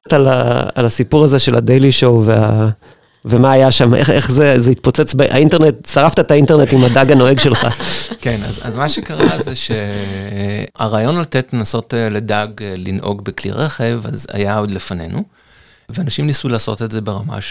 על הסיפור הזה של הדיילי שואו ומה היה שם, איך זה התפוצץ באינטרנט, שרפת את האינטרנט עם הדג הנוהג שלך. כן, אז מה שקרה זה שהרעיון לנסות לדג לנהוג בכלי רכב, אז היה עוד לפנינו, ואנשים ניסו לעשות את זה ברמה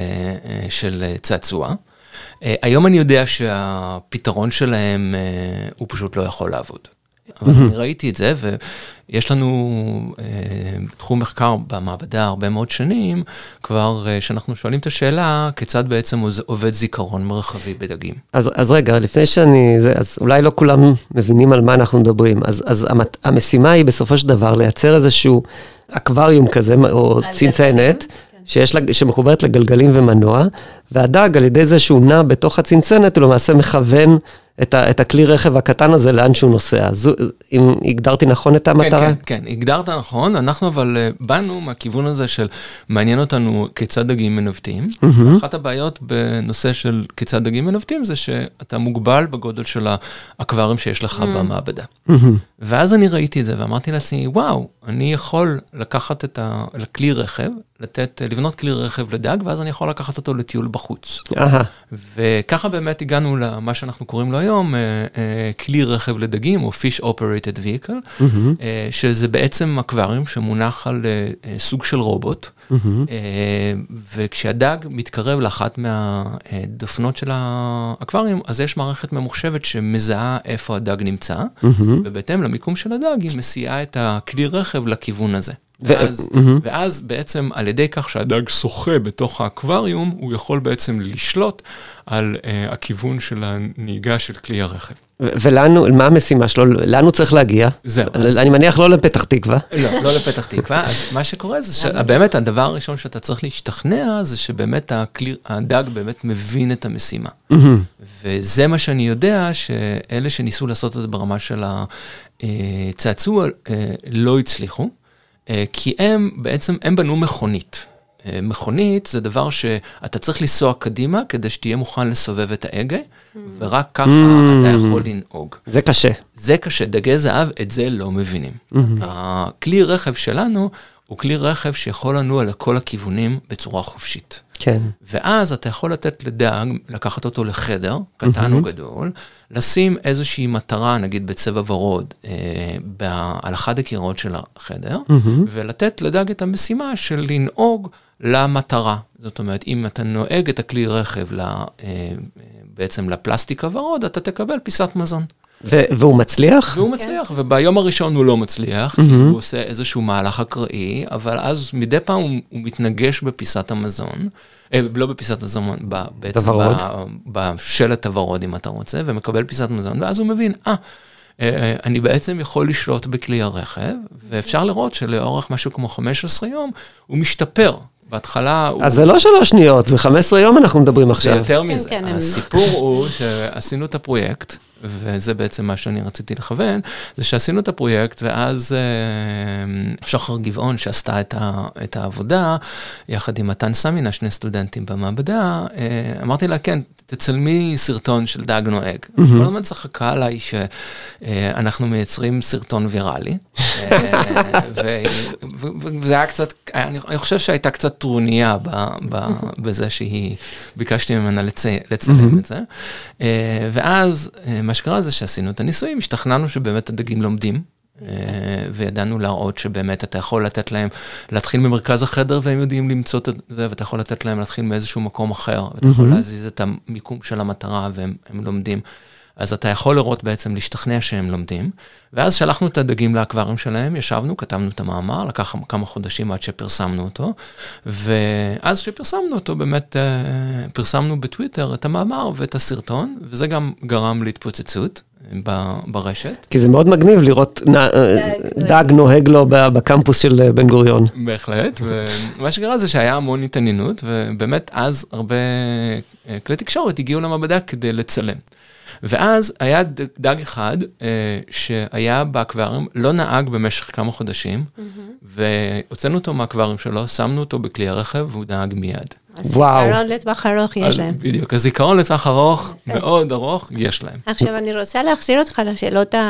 של צעצוע. היום אני יודע שהפתרון שלהם הוא פשוט לא יכול לעבוד. אבל אני ראיתי את זה, ויש לנו תחום מחקר במעבדה הרבה מאוד שנים, כבר שאנחנו שואלים את השאלה, כיצד בעצם עובד זיכרון מרחבי בדגים. אז רגע, לפני אז אולי לא כולם מבינים על מה אנחנו מדברים, אז המשימה היא בסופו של דבר לייצר איזשהו אקווריום כזה, או צנצנת, שמחוברת לגלגלים ומנוע, והדג על ידי זה שהוא נע בתוך הצנצנת, הוא למעשה מכוון את הכלי רכב הקטן הזה לאן שהוא נוסע. אם הגדרתי נכון את המטרה? כן, הגדרת נכון. אנחנו אבל באנו מהכיוון הזה של מעניין אותנו כיצד דגים מנווטים. אחת הבעיות בנושא של כיצד דגים מנווטים זה שאתה מוגבל בגודל של האקווריום שיש לך במעבדה. ואז אני ראיתי את זה ואמרתי לעצמי, וואו, אני יכול לקחת את הכלי רכב, לבנות כלי רכב לדג, ואז אני יכול לקחת אותו לטיול בחוץ. וככה באמת הגענו למה שאנחנו קוראים לו היום, כלי רכב לדגים, או Fish Operated Vehicle, שזה בעצם אקווריום שמונח על סוג של רובוט, וכשהדג מתקרב לאחת מהדופנות של האקווריום, אז יש מערכת ממוחשבת שמזהה איפה הדג נמצא, ובהתאם למיקום של הדג, היא מסיעה את הכלי רכב לכיוון הזה. ואז בעצם על ידי כך שהדג שוחה בתוך האקווריום, הוא יכול בעצם לשלוט על הכיוון של הנהיגה של כלי הרכב. ולנו, מה המשימה שלו? לאן הוא צריך להגיע? זהו. אני מניח לא לפתח תקווה. לא לפתח תקווה. אז מה שקורה זה שבאמת הדבר הראשון שאתה צריך להשתכנע, זה שבאמת הדג באמת מבין את המשימה. וזה מה שאני יודע, שאלה שניסו לעשות את זה ברמה של הצעצוע, לא הצליחו. כי הם בנו מכונית. מכונית זה דבר שאתה צריך לנסוע קדימה, כדי שתהיה מוכן לסובב את ההגה, ורק ככה אתה יכול לנהוג. זה קשה. זה קשה. דגי זהב, את זה לא מבינים. הכלי רכב שלנו, הוא כלי רכב שיכול לנוע לכל הכיוונים בצורה חופשית. כן. ואז אתה יכול לתת לדג, לקחת אותו לחדר, קטן או גדול, לשים איזושהי מטרה, נגיד בצבע ורוד, על אחד הקירות של החדר, ולתת לדג את המשימה של לנהוג למטרה. זאת אומרת, אם אתה נוהג את הכלי רכב בעצם לפלסטיק הוורוד, אתה תקבל פיסת מזון. והוא מצליח? והוא מצליח, וביום הראשון הוא לא מצליח, כי הוא עושה איזשהו מהלך אקראי, אבל אז מדי פעם הוא מתנגש בפיסת המזון, לא בפיסת המזון, בעצם בשלט הוורוד, אם אתה רוצה, ומקבל פיסת מזון, ואז הוא מבין, אני בעצם יכול לשלוט בכלי הרכב, ואפשר לראות שלאורך משהו כמו 15 יום, הוא משתפר. בהתחלה אז זה לא 3 שניות, זה 15 יום אנחנו מדברים עכשיו. זה יותר מזה. הסיפור הוא שעשינו את הפרויקט, וזה בעצם מה שאני רציתי לכוון, זה שעשינו את הפרויקט, ואז שחר גבעון שעשתה את העבודה, יחד עם מתן סמינה, 2 סטודנטים במעבדה, אמרתי לה, כן, תצלמי סרטון של דג נוהג. כל הזמן צחקה עליי שאנחנו מייצרים סרטון ויראלי, וזה היה קצת, אני חושב שהייתה קצת טרוניה בזה שהיא, ביקשתי ממנה לצלם את זה, ואז מה שקרה זה שעשינו את הניסויים, השתכנענו שבאמת הדגים לומדים, וידענו להראות שבאמת אתה יכול לתת להם, להתחיל ממרכז החדר, והם יודעים למצוא את זה, ואתה יכול לתת להם להתחיל מאיזשהו מקום אחר, ואתה יכול להזיז את המיקום של המטרה, והם לומדים. אז אתה יכול לראות בעצם, להשתכנע שהם לומדים, ואז שלחנו את הדגים לאקווריום שלהם, ישבנו, כתבנו את המאמר, לקח כמה חודשים עד שפרסמנו אותו, ואז שפרסמנו אותו, באמת פרסמנו בטוויטר את המאמר ואת הסרטון, וזה גם גרם להתפוצצות ברשת. כי זה מאוד מגניב לראות דג נוהג לו בקמפוס של בן גוריון. בהחלט, ומה שקרה זה שהיה המון התעניינות, ובאמת אז הרבה כלי תקשורת הגיעו למעבדה כדי לצלם. ואז היה דג אחד שהיה באקווריום, לא נהג במשך כמה חודשים, והוצאנו אותו מהאקווריום שלו, שמנו אותו בכלי הרכב, והוא נהג מיד. זיכרון לטווח ארוך יש להם. בדיוק, הזיכרון לטווח ארוך, מאוד ארוך, יש להם. עכשיו אני רוצה להחזיר אותך לשאלות